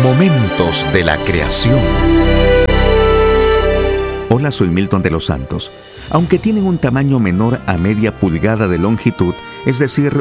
Momentos de la creación. Hola, soy Milton de los Santos. Aunque tienen un tamaño menor a media pulgada de longitud, es decir,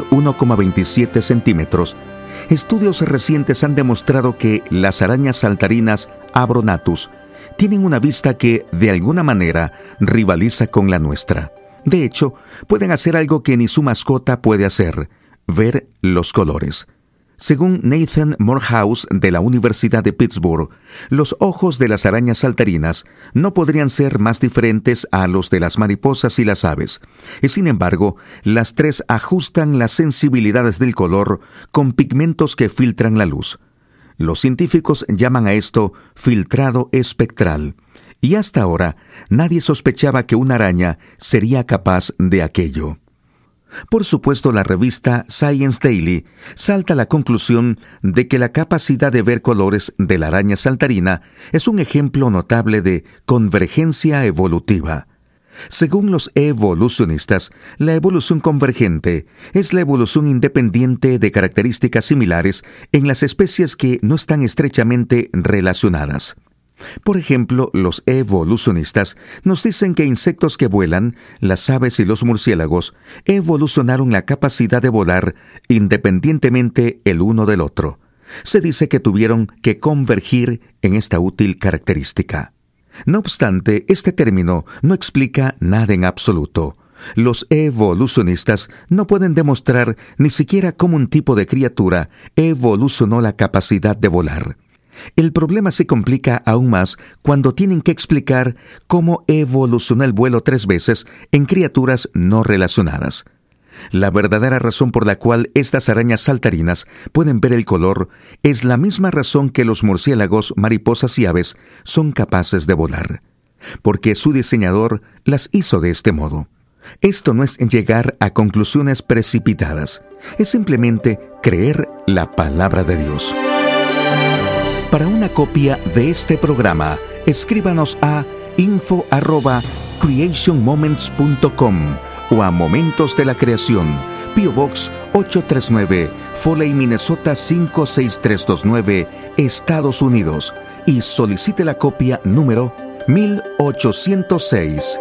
1,27 centímetros, estudios recientes han demostrado que las arañas saltarinas Abronatus tienen una vista que, de alguna manera, rivaliza con la nuestra. De hecho, pueden hacer algo que ni su mascota puede hacer: ver los colores. Según Nathan Morehouse de la Universidad de Pittsburgh, los ojos de las arañas saltarinas no podrían ser más diferentes a los de las mariposas y las aves, y sin embargo, las tres ajustan las sensibilidades del color con pigmentos que filtran la luz. Los científicos llaman a esto filtrado espectral, y hasta ahora nadie sospechaba que una araña sería capaz de aquello. Por supuesto, la revista Science Daily salta a la conclusión de que la capacidad de ver colores de la araña saltarina es un ejemplo notable de convergencia evolutiva. Según los evolucionistas, la evolución convergente es la evolución independiente de características similares en las especies que no están estrechamente relacionadas. Por ejemplo, los evolucionistas nos dicen que insectos que vuelan, las aves y los murciélagos, evolucionaron la capacidad de volar independientemente el uno del otro. Se dice que tuvieron que convergir en esta útil característica. No obstante, este término no explica nada en absoluto. Los evolucionistas no pueden demostrar ni siquiera cómo un tipo de criatura evolucionó la capacidad de volar. El problema se complica aún más cuando tienen que explicar cómo evolucionó el vuelo 3 veces en criaturas no relacionadas. La verdadera razón por la cual estas arañas saltarinas pueden ver el color es la misma razón que los murciélagos, mariposas y aves son capaces de volar, porque su diseñador las hizo de este modo. Esto no es llegar a conclusiones precipitadas, es simplemente creer la palabra de Dios. Para una copia de este programa, escríbanos a info@creationmoments.com o a Momentos de la Creación, P.O. Box 839, Foley, Minnesota 56329, Estados Unidos, y solicite la copia número 1806.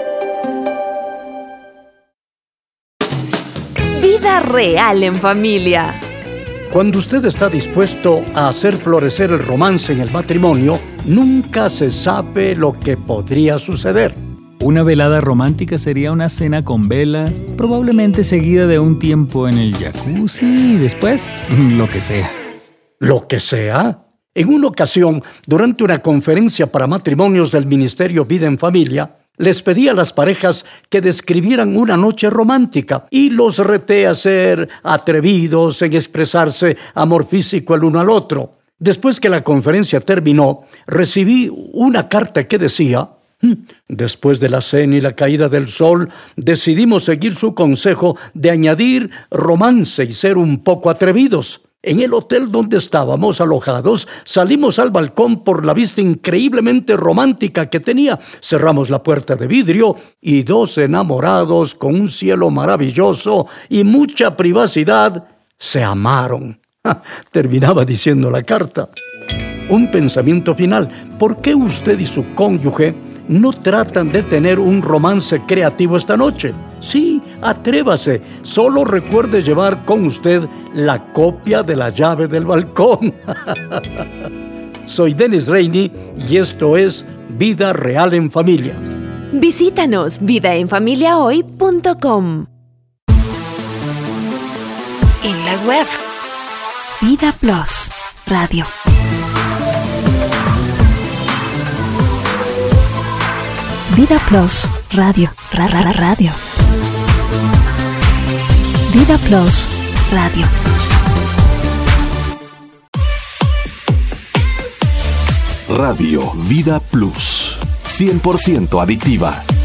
Vida real en familia. Cuando usted está dispuesto a hacer florecer el romance en el matrimonio, nunca se sabe lo que podría suceder. Una velada romántica sería una cena con velas, probablemente seguida de un tiempo en el jacuzzi y después, lo que sea. ¿Lo que sea? En una ocasión, durante una conferencia para matrimonios del Ministerio Vida en Familia, les pedí a las parejas que describieran una noche romántica y los reté a ser atrevidos en expresarse amor físico el uno al otro. Después que la conferencia terminó, recibí una carta que decía: después de la cena y la caída del sol, decidimos seguir su consejo de añadir romance y ser un poco atrevidos. En el hotel donde estábamos alojados, salimos al balcón por la vista increíblemente romántica que tenía. Cerramos la puerta de vidrio y 2 enamorados con un cielo maravilloso y mucha privacidad se amaron. Terminaba diciendo la carta. Un pensamiento final: ¿por qué usted y su cónyuge no tratan de tener un romance creativo esta noche? Sí, atrévase. Solo recuerde llevar con usted la copia de la llave del balcón. Soy Dennis Rainey y esto es Vida Real en Familia. Visítanos vidaenfamiliahoy.com. En la web Vida Plus Radio. Vida Plus Radio. Radio. Vida Plus Radio. Radio Vida Plus, 100% adictiva.